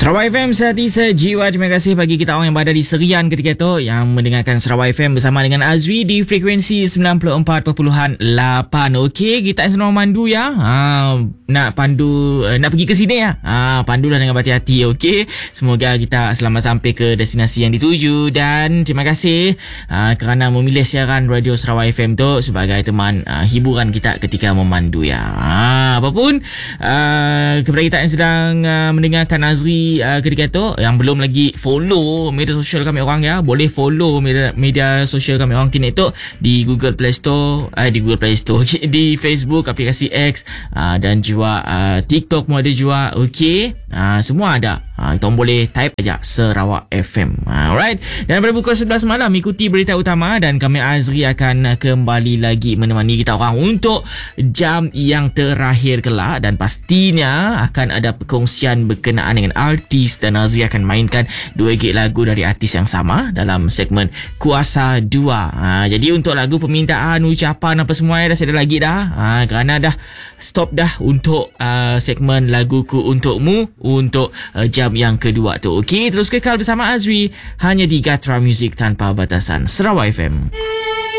Sarawak FM sehati sejiwa. Terima kasih bagi kita orang yang berada di Serian ketika itu, yang mendengarkan Sarawak FM bersama dengan Azri di frekuensi 94.8. Okey, kita senang mandu ya. Nak pandu, nak pergi ke sini ya. Pandulah dengan berhati-hati. Okey, semoga kita selamat sampai ke destinasi yang dituju. Dan terima kasih kerana memilih siaran Radio Sarawak FM tu sebagai teman hiburan kita ketika memandu ya. Apapun kepada kita yang sedang mendengarkan Azri ketika itu, yang belum lagi follow media sosial kami orang ya, boleh follow media sosial kami orang kini itu di Google Play Store, di Facebook, aplikasi X, dan juga TikTok pun ada juga. Okey, semua ada. Kita boleh type aja Sarawak FM. Alright. Dan pada pukul 11 malam ikuti berita utama, dan kami Azri akan kembali lagi menemani kita orang untuk jam yang terakhir kelak, dan pastinya akan ada perkongsian berkenaan dengan artis, dan Azri akan mainkan 2 gig lagu dari artis yang sama dalam segmen Kuasa 2. Jadi untuk lagu permintaan, ucapan apa semua dah saya dah lagi dah. Kerana dah stop dah untuk segmen Laguku Untukmu untuk jam yang kedua tu. Okey, terus kekal bersama Azri hanya di Gatra Music Tanpa Batasan Sarawak FM.